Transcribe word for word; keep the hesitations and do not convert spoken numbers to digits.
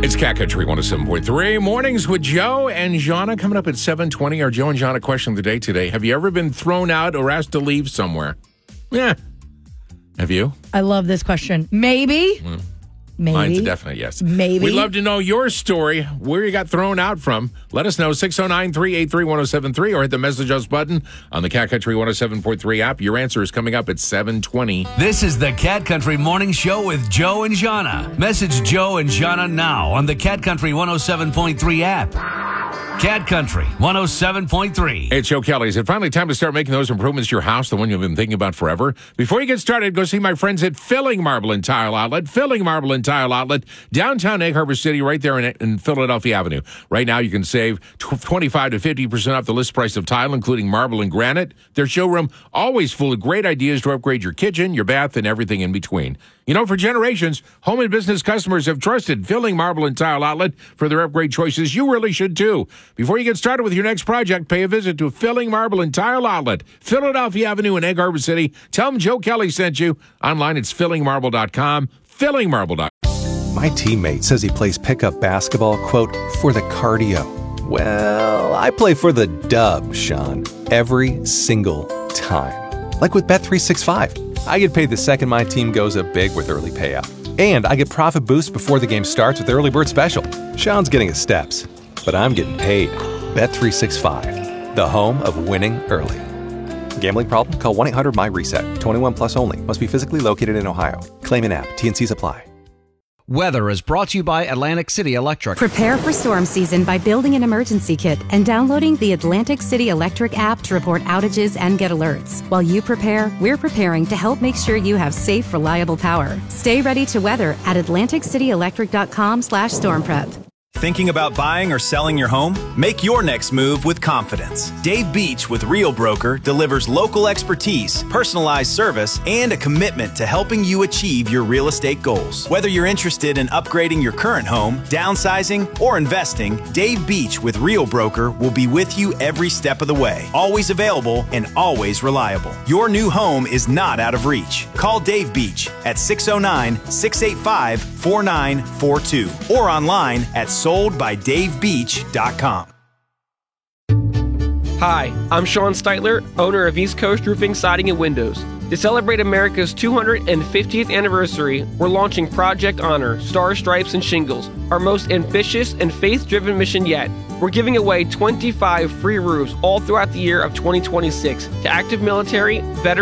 It's Cat Country one oh seven point three. Mornings with Joe and Jana coming up at seven twenty. Our Joe and Jana question of the day today. Have you ever been thrown out or asked to leave somewhere? Yeah. Have you? I love this question. Maybe. Mm. Maybe. Mine's a definite yes. Maybe. We'd love to know your story, where you got thrown out from. Let us know, six oh nine, three eight three, one oh seven three, or hit the message us button on the Cat Country one oh seven point three app. Your answer is coming up at seven twenty. This is the Cat Country Morning Show with Joe and Jana. Message Joe and Jana now on the Cat Country one oh seven point three app. Cat Country one oh seven point three. Hey, it's Joe Kelly. Is it finally time to start making those improvements to your house, the one you've been thinking about forever? Before you get started, go see my friends at Filling Marble and Tile Outlet. Filling Marble and Tile Outlet, downtown Egg Harbor City, right there in, in Philadelphia Avenue. Right now, you can save twenty-five to fifty percent off the list price of tile, including marble and granite. Their showroom always full of great ideas to upgrade your kitchen, your bath, and everything in between. You know, for generations, home and business customers have trusted Filling Marble and Tile Outlet for their upgrade choices. You really should, too. Before you get started with your next project, pay a visit to Filling Marble and Tile Outlet, Philadelphia Avenue in Egg Harbor City. Tell them Joe Kelly sent you. Online, it's filling marble dot com, filling marble dot com. My teammate says he plays pickup basketball, quote, for the cardio. Well, I play for the dub, Sean, every single time. Like with Bet three sixty-five. I get paid the second my team goes up big with early payout. And I get profit boost before the game starts with Early Bird Special. Sean's getting his steps, but I'm getting paid. Bet three sixty-five, the home of winning early. Gambling problem? Call one eight hundred M Y reset. twenty-one plus only. Must be physically located in Ohio. Claim in app. T and Cs apply. Weather is brought to you by Atlantic City Electric. Prepare for storm season by building an emergency kit and downloading the Atlantic City Electric app to report outages and get alerts. While you prepare, we're preparing to help make sure you have safe, reliable power. Stay ready to weather at atlantic city electric dot com slash storm prep. Thinking about buying or selling your home? Make your next move with confidence. Dave Beach with Real Broker delivers local expertise, personalized service, and a commitment to helping you achieve your real estate goals. Whether you're interested in upgrading your current home, downsizing, or investing, Dave Beach with Real Broker will be with you every step of the way. Always available and always reliable. Your new home is not out of reach. Call Dave Beach at six oh nine, six eight five, four nine four two or online at sold by dave beach dot com. Hi, I'm Sean Steitler, owner of East Coast Roofing, Siding, and Windows. To celebrate America's two hundred fiftieth anniversary, we're launching Project Honor, Star Stripes, and Shingles, our most ambitious and faith-driven mission yet. We're giving away twenty-five free roofs all throughout the year of twenty twenty-six to active military, veterans,